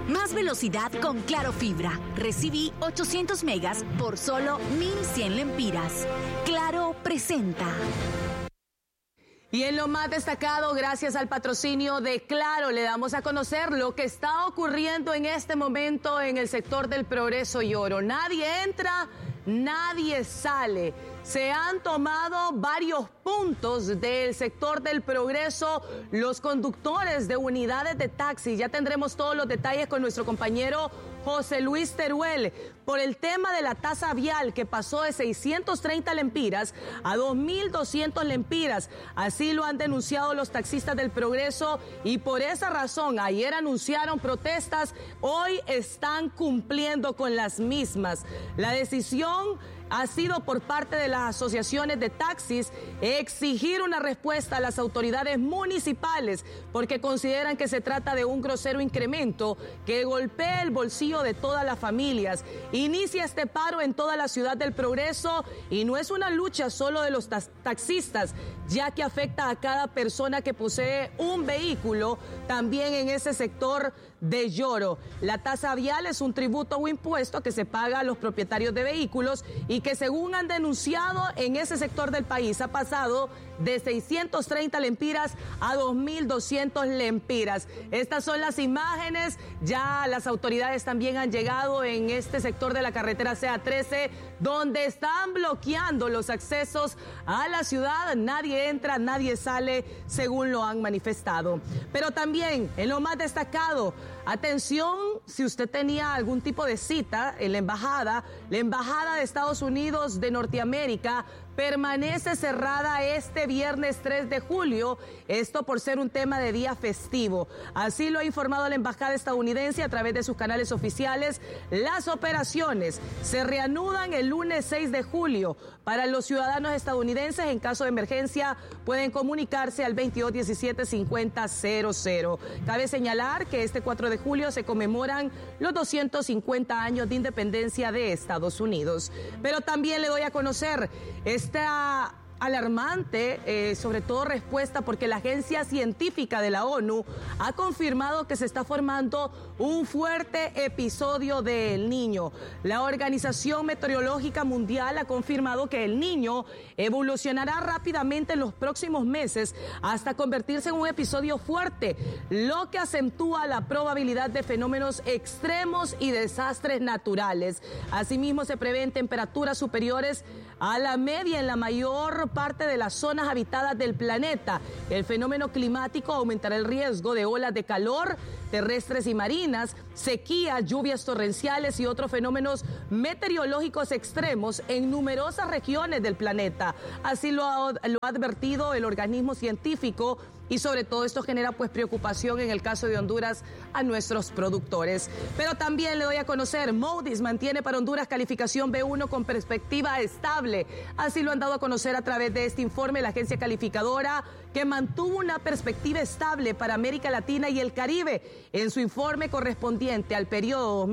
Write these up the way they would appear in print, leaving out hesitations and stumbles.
Más velocidad con Claro Fibra. Recibí 800 megas por solo 1,100 lempiras. Claro presenta. Y en lo más destacado, gracias al patrocinio de Claro, le damos a conocer lo que está ocurriendo en este momento en el sector del Progreso y Oro. Nadie entra, nadie sale. Se han tomado varios puntos del sector del Progreso los conductores de unidades de taxi. Ya tendremos todos los detalles con nuestro compañero José Luis Teruel por el tema de la tasa vial que pasó de 630 lempiras a 2.200 lempiras. Así lo han denunciado los taxistas del Progreso y por esa razón ayer anunciaron protestas, hoy están cumpliendo con las mismas. La decisión ha sido por parte de las asociaciones de taxis exigir una respuesta a las autoridades municipales porque consideran que se trata de un grosero incremento que golpea el bolsillo de todas las familias. Inicia este paro en toda la ciudad del Progreso y no es una lucha solo de los taxistas, ya que afecta a cada persona que posee un vehículo también en ese sector de Yoro. La tasa vial es un tributo o impuesto que se paga a los propietarios de vehículos y que según han denunciado en ese sector del país ha pasado de 630 lempiras a 2.200 lempiras. Estas son las imágenes, ya las autoridades también han llegado en este sector de la carretera CA13 donde están bloqueando los accesos a la ciudad, nadie entra, nadie sale, según lo han manifestado. Pero también en lo más destacado, atención, si usted tenía algún tipo de cita en la embajada de Estados Unidos de Norteamérica permanece cerrada este viernes 3 de julio, esto por ser un tema de día festivo. Así lo ha informado la embajada estadounidense a través de sus canales oficiales. Las operaciones se reanudan el lunes 6 de julio. Para los ciudadanos estadounidenses, en caso de emergencia, pueden comunicarse al 2217-5000. Cabe señalar que este 4 de julio se conmemoran los 250 años de independencia de Estados Unidos. Pero también le doy a conocer esta alarmante, sobre todo respuesta, porque la Agencia Científica de la ONU ha confirmado que se está formando un fuerte episodio de El Niño. La Organización Meteorológica Mundial ha confirmado que El Niño evolucionará rápidamente en los próximos meses hasta convertirse en un episodio fuerte, lo que acentúa la probabilidad de fenómenos extremos y desastres naturales. Asimismo, se prevén temperaturas superiores a la media en la mayor parte de las zonas habitadas del planeta. El fenómeno climático aumentará el riesgo de olas de calor terrestres y marinas, sequía, lluvias torrenciales y otros fenómenos meteorológicos extremos en numerosas regiones del planeta. Así lo ha advertido el organismo científico y sobre todo esto genera preocupación en el caso de Honduras a nuestros productores. Pero también le doy a conocer, Moody's mantiene para Honduras calificación B1 con perspectiva estable. Así lo han dado a conocer a través de este informe la agencia calificadora que mantuvo una perspectiva estable para América Latina y el Caribe. En su informe correspondiente al periodo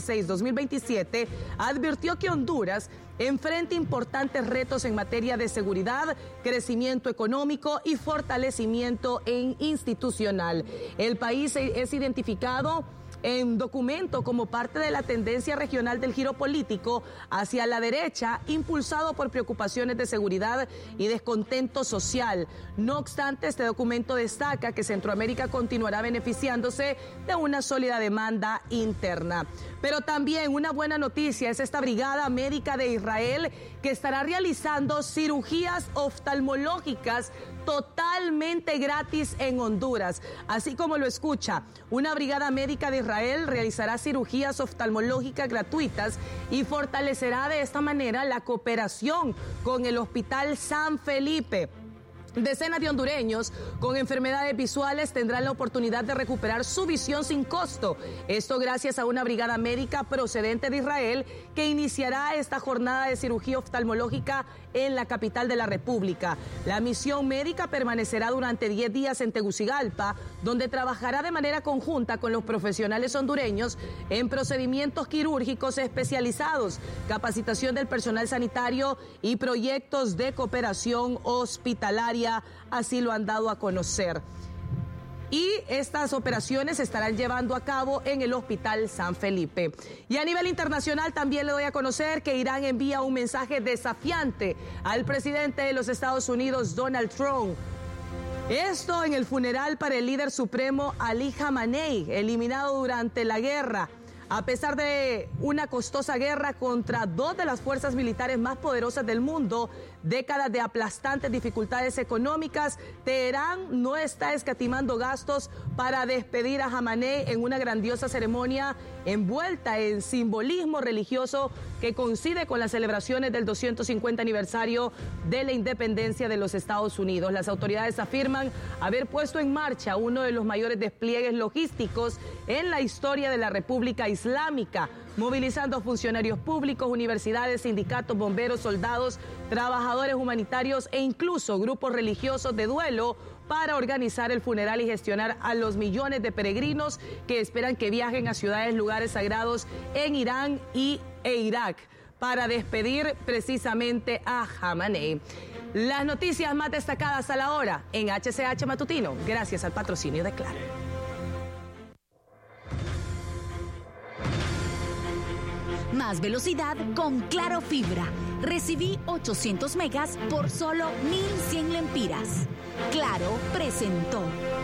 2026-2027, advirtió que Honduras enfrenta importantes retos en materia de seguridad, crecimiento económico y fortalecimiento institucional. El país es identificado en documento como parte de la tendencia regional del giro político hacia la derecha, impulsado por preocupaciones de seguridad y descontento social. No obstante, este documento destaca que Centroamérica continuará beneficiándose de una sólida demanda interna. Pero también una buena noticia es esta brigada médica de Israel que estará realizando cirugías oftalmológicas totalmente gratis en Honduras. Así como lo escucha, una brigada médica de Israel realizará cirugías oftalmológicas gratuitas y fortalecerá de esta manera la cooperación con el Hospital San Felipe. Decenas de hondureños con enfermedades visuales tendrán la oportunidad de recuperar su visión sin costo. Esto gracias a una brigada médica procedente de Israel que iniciará esta jornada de cirugía oftalmológica en la capital de la República. La misión médica permanecerá durante 10 días en Tegucigalpa, donde trabajará de manera conjunta con los profesionales hondureños en procedimientos quirúrgicos especializados, capacitación del personal sanitario y proyectos de cooperación hospitalaria. Así lo han dado a conocer. y estas operaciones se estarán llevando a cabo en el Hospital San Felipe. Y a nivel internacional también le doy a conocer que Irán envía un mensaje desafiante al presidente de los Estados Unidos, Donald Trump. Esto en el funeral para el líder supremo Ali Khamenei, eliminado durante la guerra. A pesar de una costosa guerra contra dos de las fuerzas militares más poderosas del mundo, décadas de aplastantes dificultades económicas, Teherán no está escatimando gastos para despedir a Khamenei en una grandiosa ceremonia envuelta en simbolismo religioso que coincide con las celebraciones del 250 aniversario de la independencia de los Estados Unidos. Las autoridades afirman haber puesto en marcha uno de los mayores despliegues logísticos en la historia de la República Islámica, movilizando funcionarios públicos, universidades, sindicatos, bomberos, soldados, trabajadores humanitarios e incluso grupos religiosos de duelo para organizar el funeral y gestionar a los millones de peregrinos que esperan que viajen a ciudades, lugares sagrados en Irán e Irak para despedir precisamente a Khamenei. Las noticias más destacadas a la hora en HCH Matutino, gracias al patrocinio de Claro. Más velocidad con Claro Fibra. Recibí 800 megas por solo 1,100 lempiras. Claro presentó.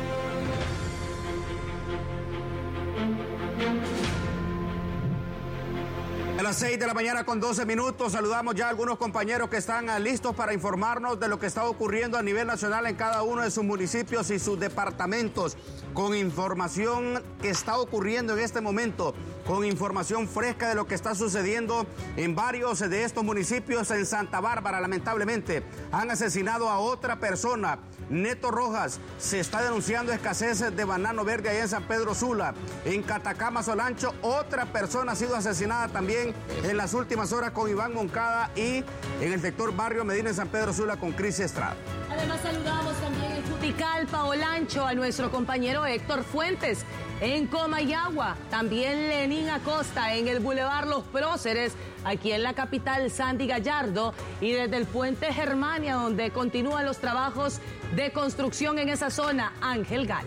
A las 6 de la mañana con 12 minutos, saludamos ya a algunos compañeros que están listos para informarnos de lo que está ocurriendo a nivel nacional en cada uno de sus municipios y sus departamentos, con información que está ocurriendo en este momento, con información fresca de lo que está sucediendo en varios de estos municipios. En Santa Bárbara, lamentablemente, han asesinado a otra persona. Neto Rojas, se está denunciando escasez de banano verde allá en San Pedro Sula. En Catacama, Solancho, otra persona ha sido asesinada también en las últimas horas con Iván Moncada, y en el sector Barrio Medina en San Pedro Sula con Cris Estrada. Además saludamos también en Juticalpa, Olancho, a nuestro compañero Héctor Fuentes. En Comayagua, también Lenín Acosta, en el Boulevard Los Próceres, aquí en la capital Sandy Gallardo, y desde el Puente Germania, donde continúan los trabajos de construcción en esa zona, Ángel Galo.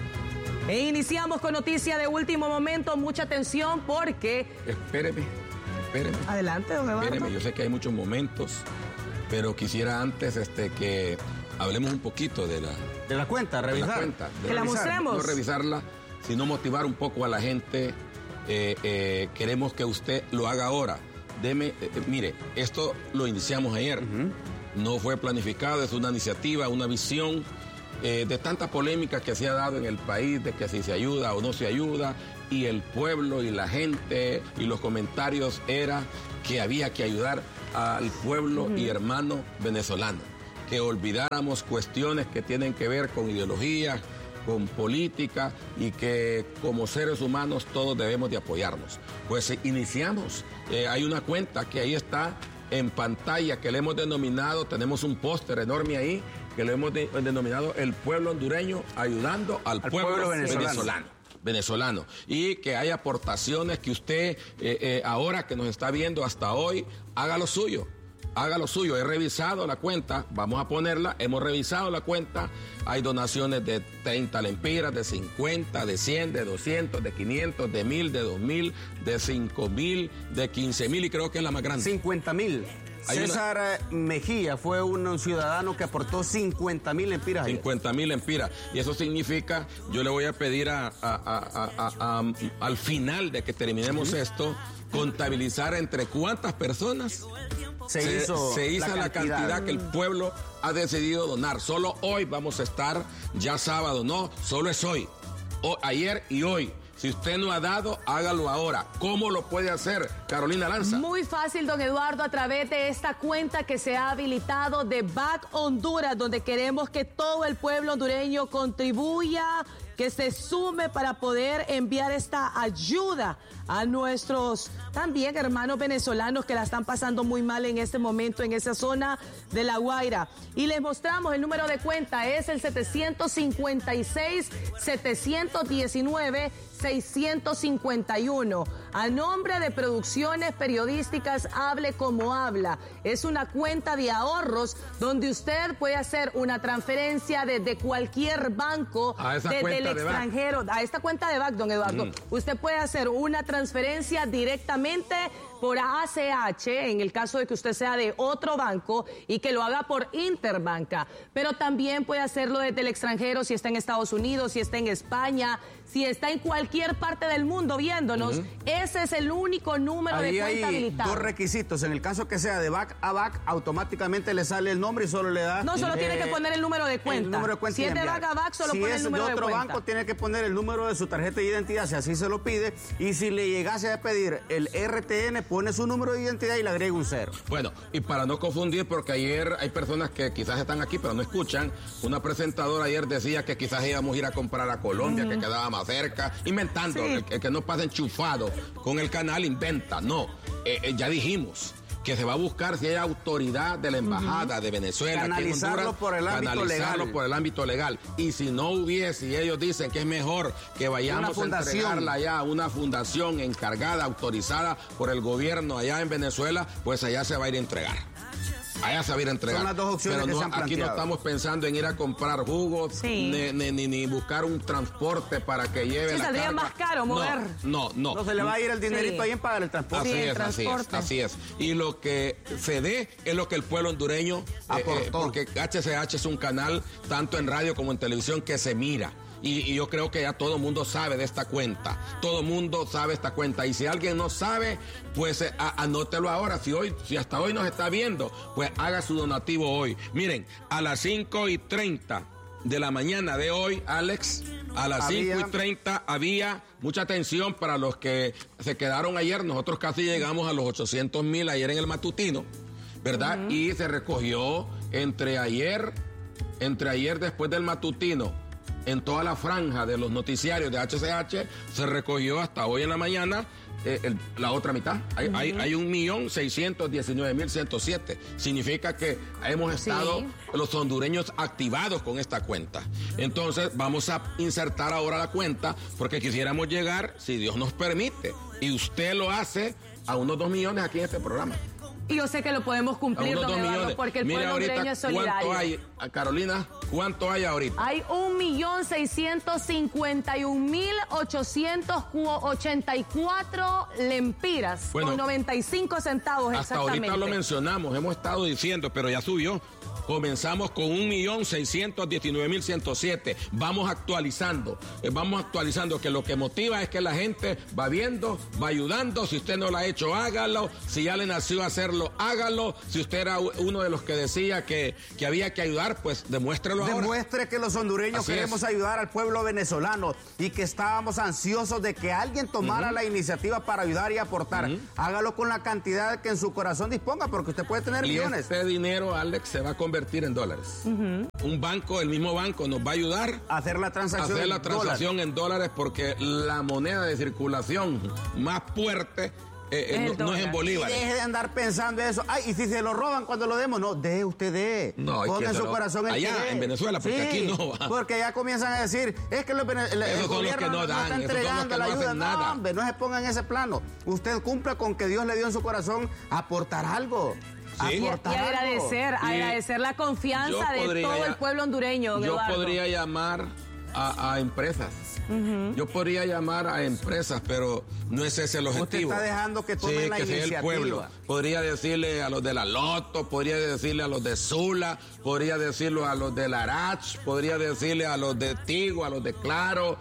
E iniciamos con noticia de último momento, mucha atención porque... Espéreme. Adelante, don Eduardo. Espéreme, yo sé que hay muchos momentos, pero quisiera antes que hablemos un poquito de la cuenta, revisar. De la cuenta, que la mostremos. No revisarla, sino motivar un poco a la gente. Queremos que usted lo haga ahora. Mire, esto lo iniciamos ayer. No fue planificado, es una iniciativa, una visión de tanta polémica que se ha dado en el país, de que si se ayuda o no se ayuda, y el pueblo y la gente y los comentarios era que había que ayudar al pueblo y hermano venezolano, que olvidáramos cuestiones que tienen que ver con ideología, con política, y que como seres humanos todos debemos de apoyarnos. Pues iniciamos, hay una cuenta que ahí está en pantalla que le hemos denominado, tenemos un póster enorme ahí, que le hemos denominado El Pueblo Hondureño ayudando al pueblo venezolano. Y que hay aportaciones que usted, ahora que nos está viendo hasta hoy, haga lo suyo. He revisado la cuenta, vamos a ponerla, hemos revisado la cuenta, hay donaciones de 30 lempiras, de 50, de 100, de 200, de 500, de 1,000, de 2,000, de 5,000, de 15,000, y creo que es la más grande. 50,000. César Mejía fue un ciudadano que aportó 50,000 lempiras. 50,000 lempiras. Y eso significa, yo le voy a pedir al final de que terminemos esto, contabilizar entre cuántas personas se hizo la cantidad que el pueblo ha decidido donar. Solo hoy vamos a estar, ya sábado, no, solo es hoy. Ayer y hoy. Si usted no ha dado, hágalo ahora. ¿Cómo lo puede hacer, Carolina Lanza? Muy fácil, don Eduardo, a través de esta cuenta que se ha habilitado de Back Honduras, donde queremos que todo el pueblo hondureño contribuya, que se sume para poder enviar esta ayuda a nuestros también hermanos venezolanos que la están pasando muy mal en este momento en esa zona de La Guaira. Y les mostramos el número de cuenta, es el 756-719-651. A nombre de Producciones Periodísticas Hable Como Habla. Es una cuenta de ahorros donde usted puede hacer una transferencia desde cualquier banco, desde del extranjero, a esta cuenta de BAC, don Eduardo, usted puede hacer una transferencia directamente por ACH, en el caso de que usted sea de otro banco y que lo haga por Interbanca, pero también puede hacerlo desde el extranjero si está en Estados Unidos, si está en España, si está en cualquier parte del mundo viéndonos. Ese es el único número de cuenta habilitado. Dos requisitos. En el caso que sea de BAC a BAC, automáticamente le sale el nombre y solo le da... No, solo tiene que poner el número de cuenta. El número de cuenta. Si es de BAC a BAC, solo pone el número de cuenta. Si es de otro banco, tiene que poner el número de su tarjeta de identidad, si así se lo pide. Y si le llegase a pedir el RTN, pone su número de identidad y le agrega un 0. Bueno, y para no confundir, porque ayer hay personas que quizás están aquí, pero no escuchan, una presentadora ayer decía que quizás íbamos a ir a comprar a Colombia, que quedaba más cerca, inventando, sí. el que no pasa enchufado con el canal inventa, no, ya dijimos que se va a buscar si hay autoridad de la embajada de Venezuela, canalizarlo por el ámbito legal. Y si no hubiese, y ellos dicen que es mejor que vayamos a entregarla allá a una fundación encargada, autorizada por el gobierno allá en Venezuela, pues allá se va a ir a entregar. Allá se va a ir a entregar. Son las dos opciones pero que se han aquí no estamos pensando en ir a comprar jugos, ni buscar un transporte para que lleve la saldría carga. más caro mover. No. No se le va a ir el dinerito ahí en pagar el transporte. Así es. Y lo que se dé es lo que el pueblo hondureño aportó. Porque HCH es un canal, tanto en radio como en televisión, que se mira. Y yo creo que ya todo el mundo sabe de esta cuenta. Todo el mundo sabe esta cuenta. Y si alguien no sabe, pues anótelo ahora. Si hasta hoy nos está viendo, pues haga su donativo hoy. Miren, a las 5:30 de la mañana de hoy, Alex, a las 5:30 había mucha atención para los que se quedaron ayer. Nosotros casi llegamos a los 800,000 ayer en el matutino, ¿verdad? Y se recogió entre ayer después del matutino, en toda la franja de los noticiarios de HCH, se recogió hasta hoy en la mañana la otra mitad. Hay 1.619.107. Significa que hemos estado los hondureños activados con esta cuenta. Entonces vamos a insertar ahora la cuenta porque quisiéramos llegar, si Dios nos permite, y usted lo hace, a unos 2 millones aquí en este programa. Y yo sé que lo podemos cumplir, don Eduardo, porque el pueblo hondureño es solidario. ¿Cuánto hay, Carolina? ¿Cuánto hay ahorita? Hay 1.651.884 lempiras, con 95 centavos hasta exactamente. Ahorita lo mencionamos, hemos estado diciendo, pero ya subió. Comenzamos con 1.619.107. Vamos actualizando, que lo que motiva es que la gente va viendo, va ayudando. Si usted no lo ha hecho, hágalo. Si ya le nació hacerlo, hágalo. Si usted era uno de los que decía que había que ayudar, pues demuéstrelo ahora. Demuestre que los hondureños queremos ayudar al pueblo venezolano y que estábamos ansiosos de que alguien tomara la iniciativa para ayudar y aportar. Hágalo con la cantidad que en su corazón disponga, porque usted puede tener millones. Este dinero, Alex, se va a convertir en dólares. Un banco, el mismo banco, nos va a ayudar a hacer la transacción en dólares, porque la moneda de circulación más fuerte no es en bolívares. Deje de andar pensando eso. Ay, y si se lo roban cuando lo demos, no, usted No, ponga en su corazón allá en Venezuela, porque aquí no va. Porque ya comienzan a decir, es que el gobierno no está entregando la ayuda. No, hombre, no se pongan en ese plano. Usted cumpla con que Dios le dio en su corazón aportar algo. Y agradecer la confianza de todo el pueblo hondureño. Yo podría llamar a empresas. Yo podría llamar a empresas, pero no es ese el objetivo. Usted está dejando que tomen la iniciativa. Sea el pueblo. Podría decirle a los de la Loto, podría decirle a los de Sula, podría decirlo a los de Larach, podría decirle a los de Tigo, a los de Claro,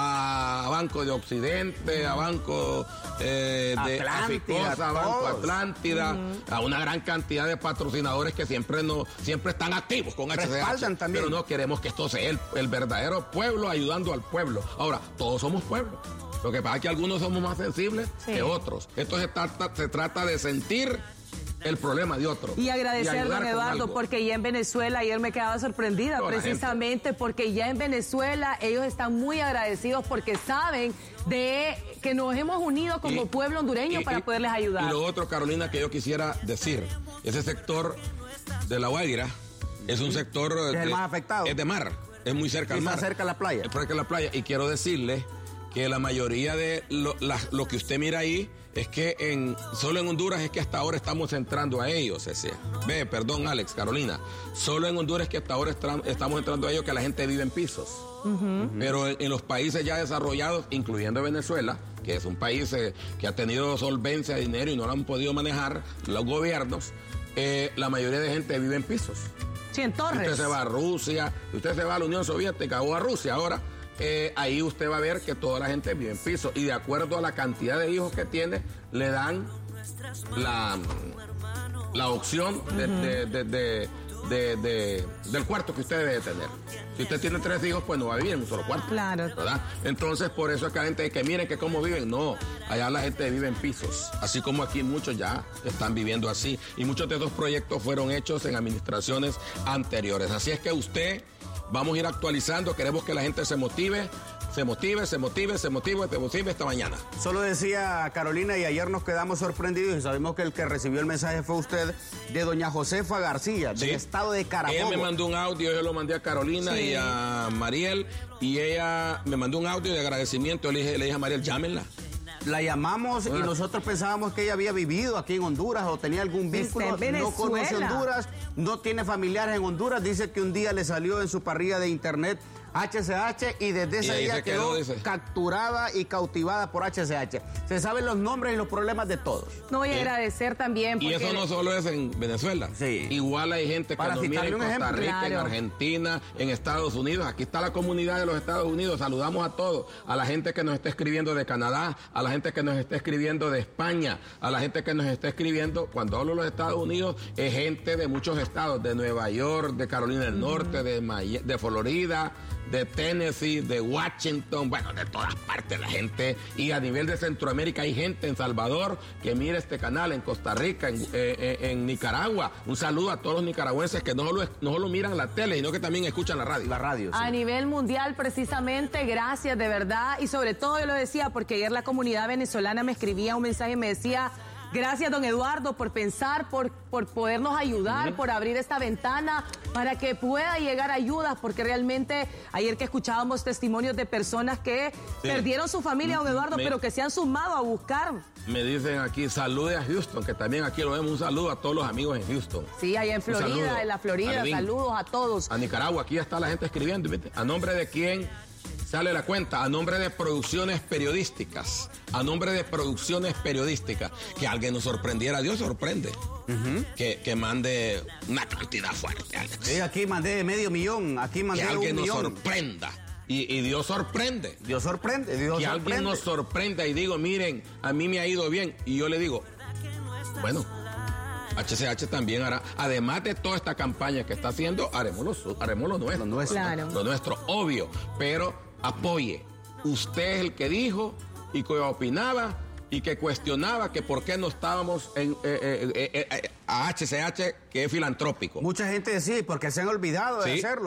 a Banco de Occidente, a Banco de Aficosa, a Banco Atlántida, a una gran cantidad de patrocinadores que siempre están activos con HCH. Pero no queremos que esto sea el verdadero pueblo ayudando al pueblo. Ahora, todos somos pueblo. Lo que pasa es que algunos somos más sensibles que otros. Esto se trata de sentir el problema de otro. Y agradecer, don Eduardo, porque ya en Venezuela, ayer me quedaba sorprendida precisamente porque ya en Venezuela ellos están muy agradecidos porque saben de que nos hemos unido como pueblo hondureño para poderles ayudar. Y lo otro, Carolina, que yo quisiera decir, ese sector de La Guaira es un sector es el más afectado. Es de mar, es muy cerca al mar. Está cerca de la playa. Es cerca de la playa. Y quiero decirle que la mayoría de lo que usted mira ahí es que solo en Honduras es que hasta ahora estamos entrando a ellos, perdón, Alex, Carolina, solo en Honduras es que hasta ahora estamos entrando a ellos, que la gente vive en pisos. Pero en los países ya desarrollados, incluyendo Venezuela, que es un país que ha tenido solvencia de dinero y no lo han podido manejar los gobiernos, la mayoría de gente vive en pisos. Sí, en torres. Usted se va a Rusia, usted se va a la Unión Soviética o a Rusia ahora, ahí usted va a ver que toda la gente vive en pisos y de acuerdo a la cantidad de hijos que tiene, le dan la opción del cuarto que usted debe tener. Si usted tiene 3 hijos, pues no va a vivir en un solo cuarto. Claro. ¿Verdad? Entonces, por eso es que la gente que miren que cómo viven. No, allá la gente vive en pisos. Así como aquí muchos ya están viviendo así. Y muchos de esos proyectos fueron hechos en administraciones anteriores. Así es que vamos a ir actualizando. Queremos que la gente se motive esta mañana. Solo decía Carolina, y ayer nos quedamos sorprendidos y sabemos que el que recibió el mensaje fue usted, de doña Josefa García, del estado de Carabobo. Ella me mandó un audio, yo lo mandé a Carolina y a Mariel, y ella me mandó un audio de agradecimiento. Le dije a Mariel, llámenla. La llamamos y nosotros pensábamos que ella había vivido aquí en Honduras o tenía algún vínculo. No conoce Honduras, no tiene familiares en Honduras. Dice que un día le salió en su parrilla de internet HCH y desde ese día quedó capturada y cautivada por HCH. Se saben los nombres y los problemas de todos. No voy a agradecer también. Y eso no solo es en Venezuela. Sí. Igual hay gente que nos mira en Costa Rica, en Argentina, en Estados Unidos. Aquí está la comunidad de los Estados Unidos. Saludamos a todos. A la gente que nos está escribiendo de Canadá, a la gente que nos está escribiendo de España, a la gente que nos está escribiendo, cuando hablo de los Estados Unidos, es gente de muchos estados, de Nueva York, de Carolina del Norte, de Florida, de Tennessee, de Washington, bueno, de todas partes la gente. Y a nivel de Centroamérica hay gente en Salvador que mira este canal, en Costa Rica, en Nicaragua. Un saludo a todos los nicaragüenses que no solo miran la tele, sino que también escuchan la radio. La radio, sí. A nivel mundial, precisamente, gracias, de verdad. Y sobre todo yo lo decía porque ayer la comunidad venezolana me escribía un mensaje y me decía: gracias, don Eduardo, por pensar, por podernos ayudar, por abrir esta ventana para que pueda llegar ayuda, porque realmente ayer que escuchábamos testimonios de personas que perdieron su familia, don Eduardo, pero que se han sumado a buscar. Me dicen aquí, salude a Houston, que también aquí lo vemos. Un saludo a todos los amigos en Houston. Sí, allá en Florida, en la Florida, saludos a todos. A Nicaragua, aquí ya está la gente escribiendo. ¿A nombre de quién sale la cuenta? A nombre de Producciones Periodísticas. A nombre de Producciones Periodísticas. Que alguien nos sorprendiera. Dios sorprende. Que mande una cantidad fuerte, Alex. Sí, aquí mandé $500,000. Aquí mandé que alguien 1 millón. nos sorprenda. Y Dios sorprende. Dios sorprende. Dios que sorprende. Alguien nos sorprenda y digo, miren, a mí me ha ido bien. Y yo le digo, bueno, HCH también hará, además de toda esta campaña que está haciendo, haremos lo nuestro. Claro. Lo nuestro, obvio, pero apoye. Usted es el que dijo y que opinaba y que cuestionaba que por qué no estábamos a HCH, que es filantrópico. Mucha gente decía, porque se han olvidado de hacerlo.